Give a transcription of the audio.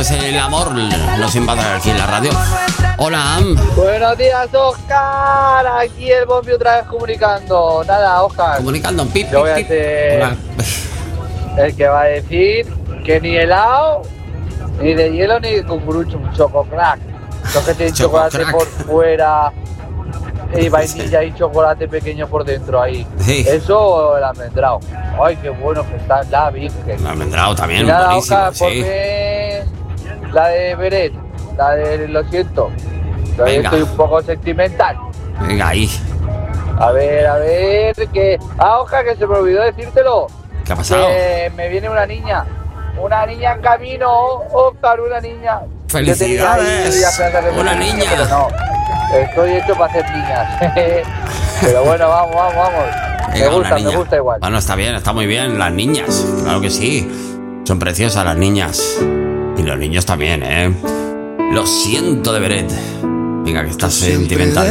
pues el amor nos invade aquí en la radio. Hola. Buenos días, Oscar. Aquí el Bombi otra vez comunicando. Nada, Oscar. Comunicando, pip, Yo voy a pip, ser Hola. el que va a decir que ni helado, ni de hielo, ni de cucurucho, un chococrack. Los que tienen chocolate Chococrack. por fuera y vainilla y chocolate pequeño por dentro ahí. Sí. Eso el almendrado. Ay, qué bueno que está la Virgen. El almendrado Y también, nada, buenísimo, Oscar, sí. ponme la de Beret, la de Lo siento. Todavía Venga. estoy un poco sentimental. Venga, ahí. A ver, que... Oscar, que se me olvidó decírtelo. ¿Qué ha pasado? Que me viene una niña en camino, Oscar, una niña. ¡Felicidades! Yo tenía ahí esperanza que Una fuese niña. pero no, estoy hecho para hacer niñas. Pero bueno, vamos. Venga, una Me niña. gusta igual. Bueno, está bien, está muy bien. Las niñas, claro que sí. Son preciosas las niñas. Y los niños también, ¿eh? Lo siento de Beret. Venga, que estás sentimental.